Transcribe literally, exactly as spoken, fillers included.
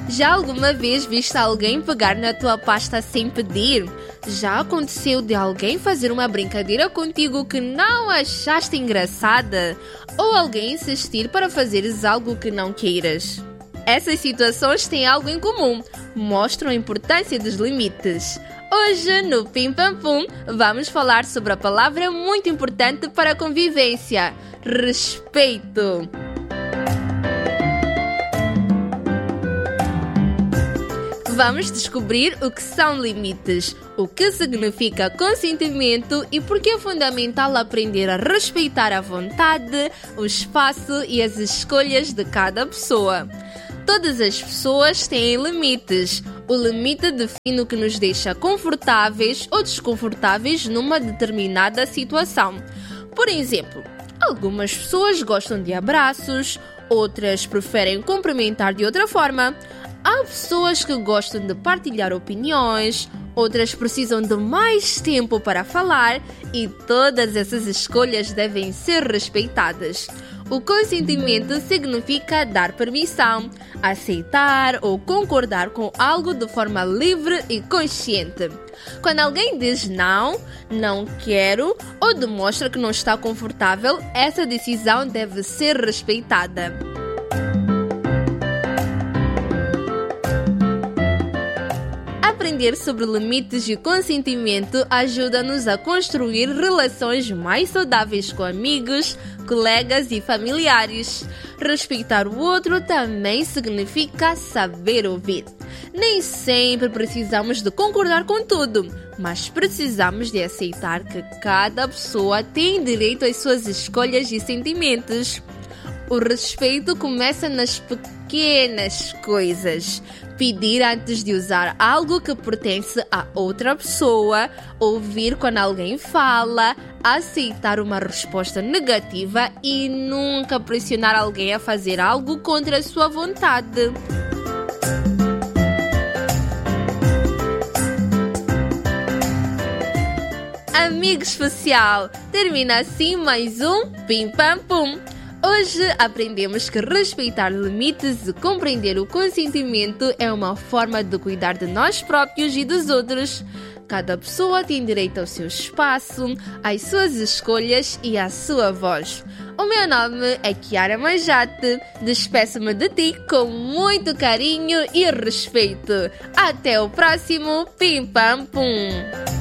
Já alguma vez viste alguém pegar na tua pasta sem pedir? Já aconteceu de alguém fazer uma brincadeira contigo que não achaste engraçada? Ou alguém insistir para fazeres algo que não queiras? Essas situações têm algo em comum, mostram a importância dos limites. Hoje, no Pim Pam Pum, vamos falar sobre a palavra muito importante para a convivência: respeito. Vamos descobrir o que são limites, o que significa consentimento e por que é fundamental aprender a respeitar a vontade, o espaço e as escolhas de cada pessoa. Todas as pessoas têm limites. O limite define o que nos deixa confortáveis ou desconfortáveis numa determinada situação. Por exemplo, algumas pessoas gostam de abraços, outras preferem cumprimentar de outra forma. Há pessoas que gostam de partilhar opiniões, outras precisam de mais tempo para falar e todas essas escolhas devem ser respeitadas. O consentimento significa dar permissão, aceitar ou concordar com algo de forma livre e consciente. Quando alguém diz não, não quero ou demonstra que não está confortável, essa decisão deve ser respeitada. Aprender sobre limites e consentimento ajuda-nos a construir relações mais saudáveis com amigos, colegas e familiares. Respeitar o outro também significa saber ouvir. Nem sempre precisamos de concordar com tudo, mas precisamos de aceitar que cada pessoa tem direito às suas escolhas e sentimentos. O respeito começa nas pequenas coisas. Pedir antes de usar algo que pertence a outra pessoa, ouvir quando alguém fala, aceitar uma resposta negativa e nunca pressionar alguém a fazer algo contra a sua vontade. Amigo especial, termina assim mais um Pim Pam Pum. Hoje aprendemos que respeitar limites e compreender o consentimento é uma forma de cuidar de nós próprios e dos outros. Cada pessoa tem direito ao seu espaço, às suas escolhas e à sua voz. O meu nome é Kiara Manjate. Despeço-me de ti com muito carinho e respeito. Até o próximo Pim Pam Pum.